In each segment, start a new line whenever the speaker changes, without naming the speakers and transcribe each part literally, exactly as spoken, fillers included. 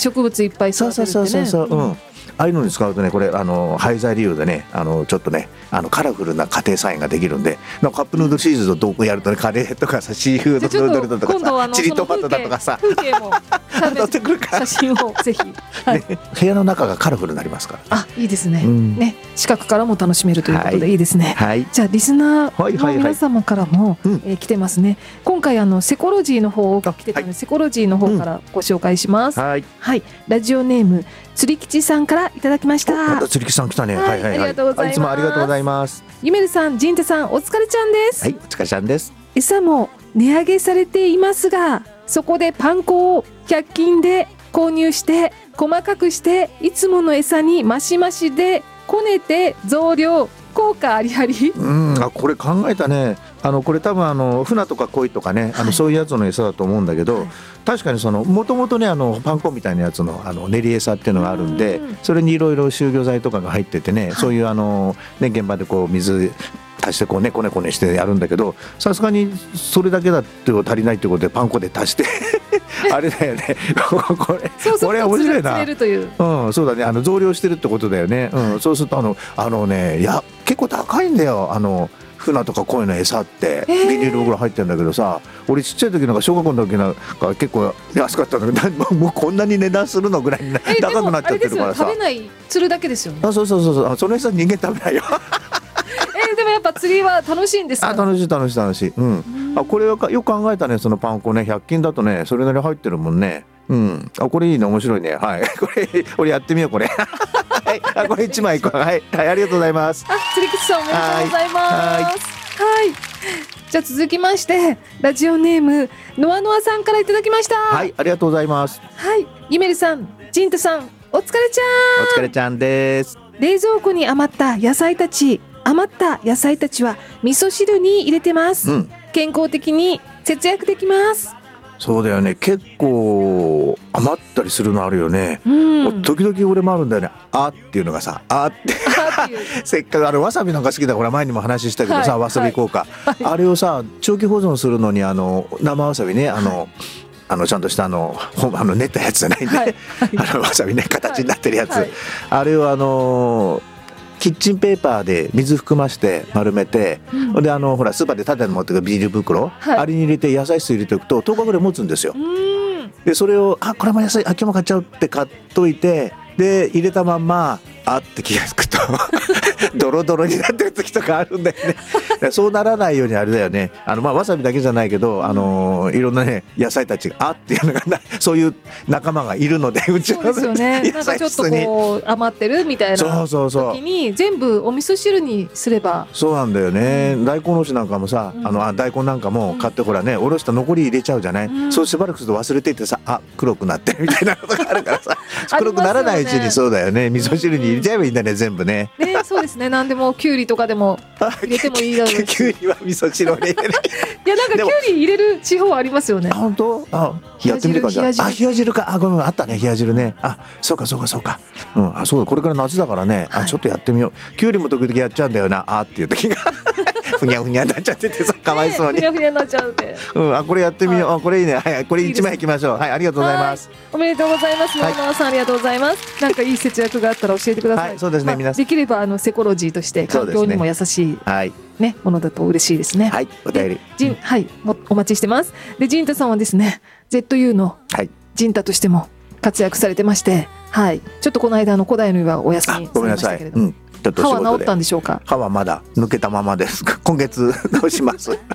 植物いっぱい育てるってね。
そうそうそうそう、うん、ああいうのに使うとね、これあの廃材利用でね、あのちょっとねあのカラフルな家庭菜園ができるんで、カップヌードルシリーズをどこやるとね、カレーとかさ、シーフードヌードルだとかさ、チリトマトだとかさ、
風景も
撮ってくるから
写真をぜひ、はい
ね、部屋の中がカラフルになりますから。
あ、いいですね、うん、ね、近くからも楽しめるということで、はい、いいですね、はい、じゃあリスナーの皆様からも、はいはいはい、えー、来てますね。今回あのセコロジーの方が来てたので、はい、セコロジーの方からご紹介します、うんはいはい、ラジオネーム釣り吉さんからいただきました。
また釣り吉さん来たね、はいはいはい、
ありがとうございます。
いつもありがとうございます。
ゆめるさん、じんたさん、お疲れちゃんです。
はい、お疲れちゃんです。
餌も値上げされていますが、そこでパン粉をひゃく均で購入して細かくしていつもの餌にマシマシでこねて増量、効果ありあり。
うん、あ、これ考えたね。あのこれ多分あの船とか鯉とかね、あのそういうやつの餌だと思うんだけど、はい、確かにそのもともとね、あのパン粉みたいなやつのあの練り餌っていうのがあるんで、んそれにいろいろ集魚剤とかが入っててね、はい、そういうあの、ね、現場でこう水足してこうねこねこねしてやるんだけど、さすがにそれだけだって足りないってことでパン粉で足してあれだよねこれ
そうそう、
これ面白いな。
釣れるという、
うん、そうだね、あの増量してるってことだよね、うん、そうするとあのあのね、いや結構高いんだよ、あの船とか鯉の餌ってビニール袋入ってるんだけどさ、俺ちっちゃい時なんか小学校の時なんか結構安かったんだけど、もうこんなに値段するのぐらいに高くなっちゃってるからさ。
食べない釣るだけですよね。
あ、そうそうそうそう、その餌人間食べないよ
えー、でもやっぱ釣りは楽しいんですか。
あ、楽しい楽しい楽しい、うん、あ、これはよく考えたね、そのパン粉ね、ひゃく均だとねそれなり入ってるもんね。うん、あ、これいいね、面白いね、はいこれ俺やってみようこれはい、あ、これいちまいいこう、はい、はい、ありがとうございます。
あ、釣り吉さんおめでとうございます。はい、はい、じゃあ続きましてラジオネームノアノアさんからいただきました。
はい、ありがとうございます。
はい、ゆめるさん、ジンタさん、お疲れちゃん。
お疲れちゃんです。
冷蔵庫に余った野菜たち余った野菜たちは味噌汁に入れてます、うん、健康的に節約できます。
そうだよね、結構余ったりするのあるよね、うん、時々俺もあるんだよね、あっていうのがさ、あってせっかくあれわさびなんか好きだから、前にも話したけどさ、はい、わさび効果、はい、あれをさ長期保存するのに、あの生わさびね、あの、はい、あのちゃんとしたあのあの練ったやつじゃないんで、はいはい、あのわさびね、形になってるやつ、はいはい、あれをあのキッチンペーパーで水含まして丸めて、うん、であのほらスーパーで縦に持ってくるビニール袋、はい、あれに入れて野菜室入れておくととおかぐらい持つんですよ。でそれを、あ、これも野菜、あ、今日も買っちゃうって買っといて、で入れたまんまあって気がつくとドロドロになってる時とかあるんだよねそうならないようにあれだよね、あの、まあ、わさびだけじゃないけど、あのー、いろんなね野菜たちがあっていうのがな、そういう仲間がいるので、うちの野菜室に、ね、なんかちょっとこう
余ってるみたいな時に、そうそうそう、全部お味噌汁にすれば。
そうなんだよね、うん、大根おろしなんかもさ、うん、あのあ大根なんかも買って、うん、ほらね、おろした残り入れちゃうじゃない、うん、そうしばらくすると忘れていてさ、あ、黒くなってるみたいなことがあるからさ黒くならないうちに、そうだよね、味噌汁に入れちゃえばいいんだね、全部ね。
ね、そうですね、何でもきゅうりとかでも入れてもいいだろうし
きゅうりは味噌汁を入れない
いや、なんかきゅうり入れる地方ありますよね。
あ、本当？あ、やってみるか、じゃあ。あ、冷や汁か、あ、ごめん、あったね、冷や汁ね。あ、そうかそうかそうか、うん、あ、そうだ、これから夏だからね、はい、あ、ちょっとやってみよう。きゅうりも時々やっちゃうんだよな、あっていう時がふにゃふにゃになっちゃっててさ、かわいそうに、
ね、ふにゃふにゃになっちゃうって、
うん、あ、これやってみよう、はい、あ、これいいね、はい、これいちまいいきましょう。はい、ありがとうございます。
おめでとうございます。野々さん、ありがとうございます。なんかいい節約があったら教えてください。
はい、そうですね、まあ、皆さん
できればあのセコロジーとして環境にも優しい、ね、はい、ね、ものだと嬉しいですね。
はい、お便り、
ジン、はい、もお待ちしてます。で、ジンタさんはですね、 ゼットユー のジンタとしても活躍されてまして、はい、ちょっとこの間の古代の湯はお休みされましたけれども、歯は治ったんでしょうか。
歯はまだ抜けたままです今月どうしますはい、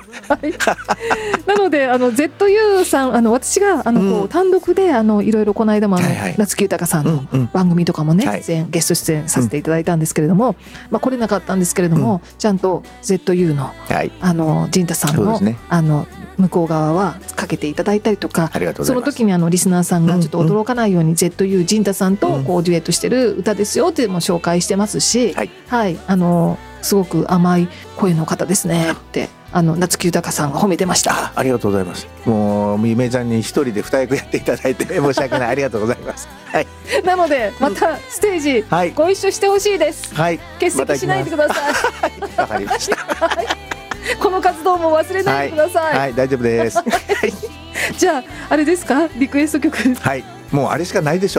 なのであの ゼットユー さん、あの私があのこう、うん、単独であのいろいろこの間もあの、はいはい、夏木豊さんの番組とかもね、はい、出演ゲスト出演させていただいたんですけれども、うん、まあ、来れなかったんですけれども、うん、ちゃんと ゼットユー の、はい、あの陣太さんの、ね、あの向こう側はかけていただいたりとか、その時にあのリスナーさんがちょっと驚かないように、うん、ゼットユー 陣太さんとこうデュエットしてる歌ですよっていうのも紹介してますし、はい、はい、あのすごく甘い声の方ですねってあの夏木豊さんが褒めてました。
あ, ありがとうございます。もう夢ちゃんに一人で二役やっていただいて申し訳ないありがとうございます、はい、
なのでまたステージご一緒してほしいです、はい、欠席しないでください。
わかりました、はい、
この活動も忘れないでください。
はい、はい、大丈夫です。
じゃああれですか、リクエスト曲。
はい、もうあれしかないでしょ。